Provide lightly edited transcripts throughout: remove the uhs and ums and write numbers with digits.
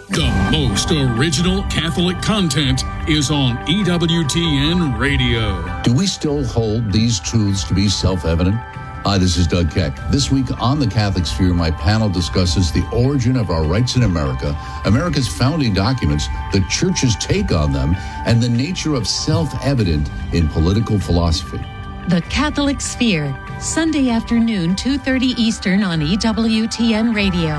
The most original Catholic content is on EWTN Radio. Do we still hold these truths to be self-evident? Hi, this is Doug Keck. This week on The Catholic Sphere, my panel discusses the origin of our rights in America, America's founding documents, the Church's take on them, and the nature of self-evident in political philosophy. The Catholic Sphere, Sunday afternoon, 2:30 Eastern on EWTN Radio.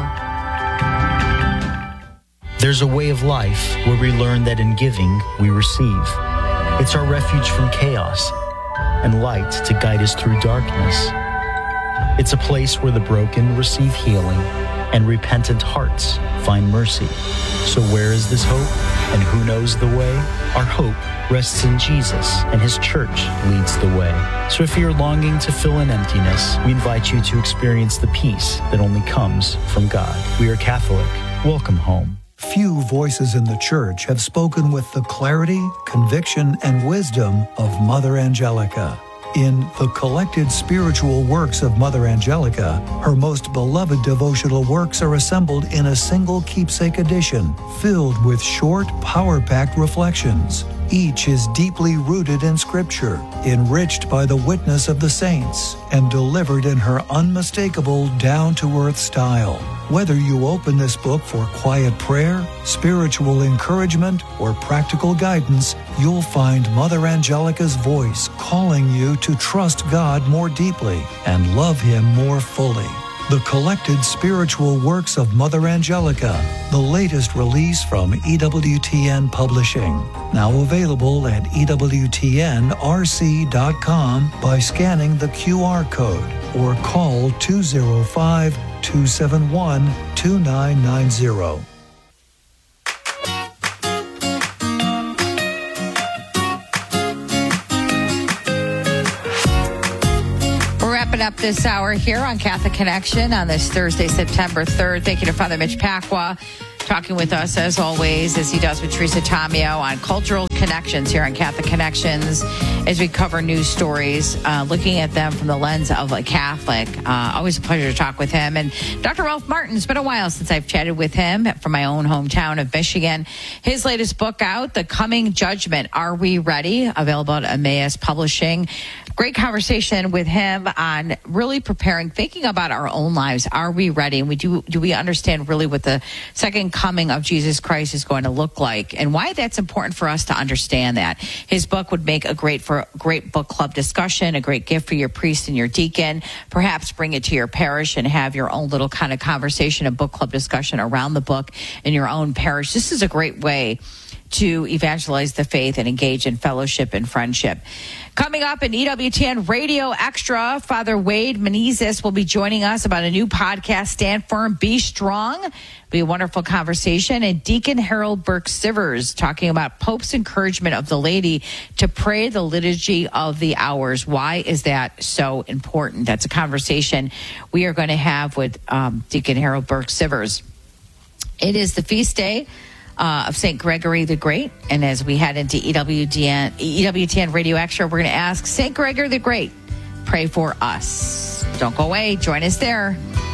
There's a way of life where we learn that in giving, we receive. It's our refuge from chaos and light to guide us through darkness. It's a place where the broken receive healing and repentant hearts find mercy. So where is this hope? And who knows the way? Our hope rests in Jesus, and his church leads the way. So if you're longing to fill an emptiness, we invite you to experience the peace that only comes from God. We are Catholic. Welcome home. Few voices in the Church have spoken with the clarity, conviction, and wisdom of Mother Angelica. In the collected spiritual works of Mother Angelica, her most beloved devotional works are assembled in a single keepsake edition, filled with short, power-packed reflections. Each is deeply rooted in Scripture, enriched by the witness of the saints, and delivered in her unmistakable, down-to-earth style. Whether you open this book for quiet prayer, spiritual encouragement, or practical guidance, you'll find Mother Angelica's voice calling you to trust God more deeply and love Him more fully. The collected spiritual works of Mother Angelica, the latest release from EWTN Publishing. Now available at EWTNRC.com by scanning the QR code or call 205-271-2990. Wrapping up this hour here on Catholic Connection on this Thursday, September 3rd. Thank you to Father Mitch Pacwa, talking with us as always, as he does with Teresa Tomeo, on cultural connections here on Catholic Connections, as we cover news stories, looking at them from the lens of a Catholic. Always a pleasure to talk with him. And Dr. Ralph Martin, it's been a while since I've chatted with him from my own hometown of Michigan. His latest book out, The Coming Judgment, Are We Ready? Available at Emmaus Publishing. Great conversation with him on really preparing, thinking about our own lives. Are we ready? And do we understand really what the second coming of Jesus Christ is going to look like, and why that's important for us to understand that. His book would make a great book club discussion, a great gift for your priest and your deacon. Perhaps bring it to your parish and have your own little kind of conversation, a book club discussion around the book in your own parish. This is a great way to evangelize the faith and engage in fellowship and friendship. Coming up in EWTN Radio Extra, Father Wade Menezes will be joining us about a new podcast, Stand Firm, Be Strong. It'll be a wonderful conversation. And Deacon Harold Burke-Sivers talking about Pope's encouragement of the laity to pray the Liturgy of the Hours. Why is that so important? That's a conversation we are going to have with Deacon Harold Burke-Sivers. It is the feast day of St. Gregory the Great. And as we head into EWTN Radio Extra, we're going to ask St. Gregory the Great, pray for us. Don't go away. Join us there.